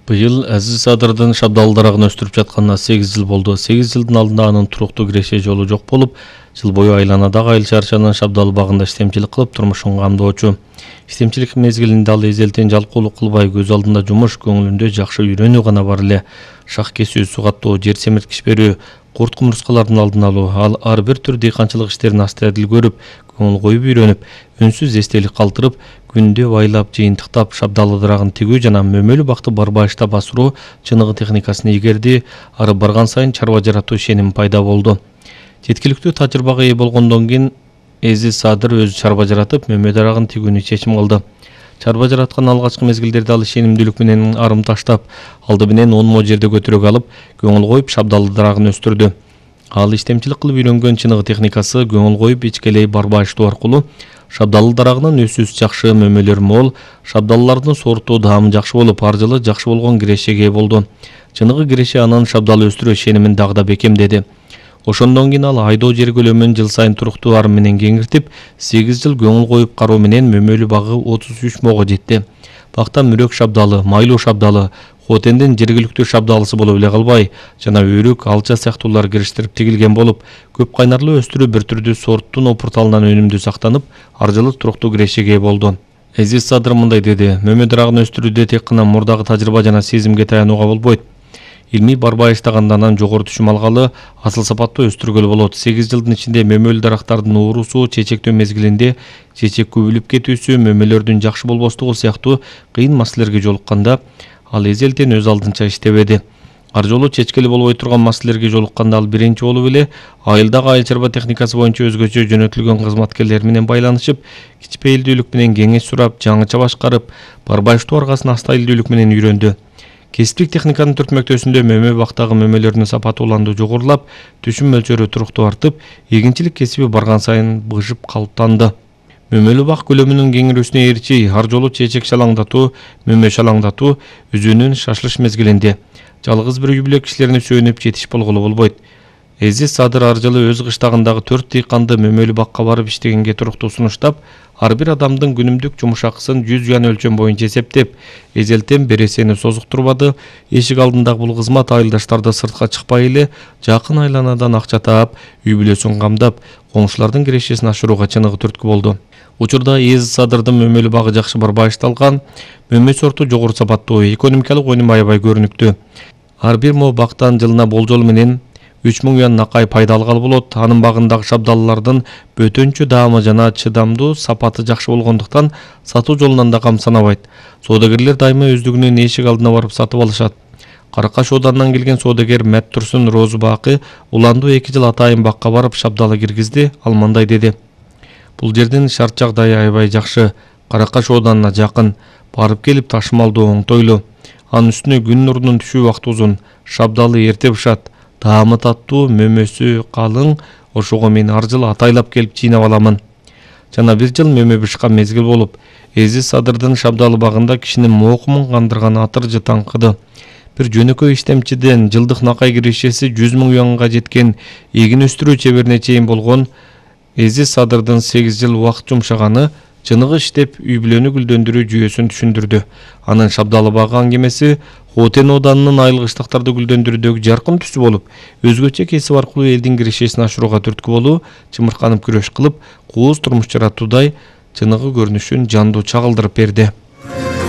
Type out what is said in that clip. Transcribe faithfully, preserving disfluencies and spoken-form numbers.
Быйыл Азиз Садырдын Шабдалы дарагын өстүрүп жатканына сегиз жыл болду. сегиз жылдын алдында анын туруктуу киреше жолу жок болуп, жыл бою айланадагы айыл чарчанын Шабдалы багында иштемчилик кылып турмушун камдоочу. Иштемчилик мезгилинде ал эзелтен жалкоолук кылбай, көз алдында жумуш, көңүлүндө жакшы үйрөнүү гана бар эле. Шах кесүү, суу каттоо, жер семирткич берүү, курт кумурскалардын алдын алуу, ал ар бир түр дыйканчылык иштерин аста адил көрүп, көңүл коюп үйрөнүп, үнсүз эстелик калтырып, күндө байлап, жыйынтыктап, Шабдалы дарагын тигүү жана мөмөлүү бакты барбайышта басыруу чыныгы техникасын ийгерди. Ары барган сайын чарба жаратуу ишеними пайда болду. Жеткиликтүү тажрыйбага ээ болгондон кийин Азиз Садыр өзү чарба жаратып, мөмө дарагын тигүүнү чечим кылды. Чарба жараткан алгачкы мезгилдерде ал ишенимдүүлүк менен арым таштап, алды менен он мо жерде көтөрөк алып, көңүл коюп Шабдалы дарагын өстүрдү. Ал иштемчилик кылып үйрөнгөн чыныгы техникасы көңүл коюп ичкелей барбайыштоо аркылуу Шабдалы дарагынын өсүүсү жакшы, мөмөлөр мол, шабдаллардын сорту даамы жакшы болуп, ар жылы жакшы болгон кирешеге ээ болду. Чыныгы киреше анын Шабдалы өстүрүү ишенимин дагы да бекемдеди. Ошондон кийин ал айдоо жер көлөмүн жыл сайын туруктуу арым менен кеңиртип, сегиз жыл көңүл коюп кароо менен мөмөлүү багы отуз үч мого жетти. Бакта мүрөк Шабдалы, майлуу Шабдалы, Хотендин жергиликтүү Шабдалысы болуп эле калбай, жана өрүк, алча сыяктуулар кириштирип тигилген болуп, көп кайнарлуу өстүрүү бир түрдүү сорттун опурталынан өнүмдүү сактанып, ар жылы туруктуу кирешеге ээ болду. Азиз Садыр мындай деди: мөмө дарагын өстүрүүдө тек гана мурдагы тажрыйба жана сезимге таянууга болбойт. Илмий барбайыштаганда андан жогору түшүм алгалы, асыл сапаттуу өстүргөлү болот. сегиз жылдын ичинде мөмөлүү дарактардын уурусу, чечектөө мезгилинде чечек көбүлүп кетүүсү, мөмөлөрдүн жакшы болбостугу сыяктуу кыйын маселелерге жолукканда, ал эзелтен өз алдынча иштебеди. Ар жолу чечкели болбой турган маселелерге жолукканда ал биринчи болуп эле айылдагы айыл чарба техникасы боюнча өзгөчө жөнөтүлгөн кызматкерлер менен байланышып, кичпейилдүүлүк менен кеңеш сурап, жаңыча башкарып, барбайыштоо аргасын астайылдүүлүк менен үйрөндү. Кесиптик техниканын түртмөктөөсүндө мөмө бактагы мөмөлөрдүн сапаты уланды жогорулап, түшүм мөлчөрү туруктуу артып, эгинчилик кесиби барган сайын быжып калыптанды. Мөмөлүү бак көлөмүнүн кеңирүүсүнө ээрчи ар жолу чечек шалаңдатуу, мөмө шалаңдатуу өзүнүн шашылыш мезгилинде жалгыз бир үй бүлө кишилерине сүйөнүп жетиш болгону болбойт. Азиз Садыр ар жылы өз кыштагындагы төрт дыйканды мөмөлүү бакка барып иштегенге туруктуу сунуштап, ар бир адамдын күнүмдүк жумуш акысын жүз юан өлчөм боюнча эсептеп, эзелтен бересени созуктурбады. Эшик алдындагы бул кызмат айылдаштарды сыртка чыкпай эле жакын айланадан акча таап, үй бүлөсүн камдап, коңшулардын кирешесин ашырууга чыныгы түрткү болду. Учурда Азиз Садырдын мөмөлүү багы жакшы барбайышталган, мөмө сорту жогору сапаттуу, экономикалык өнүм аябай көрүнүктүү. Ар бир мо бактан жылына болжол менен үч миң юан накай пайда алгалы болот. Анын багындагы шабдаллардын бөтөнчү даамы жана чыдамдуу сапаты жакшы болгондуктан сатуу жолунан да камсанабайт. Соодагерлер дайыма өздүгүнүн эшик алдына барып сатып алышат. Каракаш Оданынан келген соодагер Мәт Турсун Розу Бакы уландуу эки жыл атайын бакка барып Шабдалы киргизди. Ал мындай деди: бул жердин шарт жагдайы аябай жакшы, Каракаш Оданына жакын, барып келип ташымалдуу оңтойлуу. Анын үстүнө күн нурунун түшүү убакыты узун, Шабдалы эрте бышат, даамы таттуу, мөмөсү калың, ошого мен ар жылы атайлап келип чыйнап аламын. Жана бир жыл мөмө бышкан мезгил болуп, Азиз Садырдын Шабдалы багында кишинин моокумун кандырган атыржы таңкыды. Бир жөнөкөй иштемчиден жылдык накай кирешеси жүз миң юанга жеткен, эгин өстүрүү чеберине чейин болгон Азиз Садырдын сегиз жыл убакыт жумшаганы чыныгы иштеп үй бүлөнү гүлдөндүрүү жүйөсүн түшүндүрдү. Анын Шабдалы багы аңгемеси Хотен Оданынын айылгычтыктарды гүлдөндүрүүдөгү жаркын түсү болуп, өзгөчө кесип аркылуу элдин кирешесин ашырууга түрткү болуу, чымырканып күрөш кылып, кууз турмуш жаратуудай чыныгы көрүнүшүн жандуу чагылдырып берди.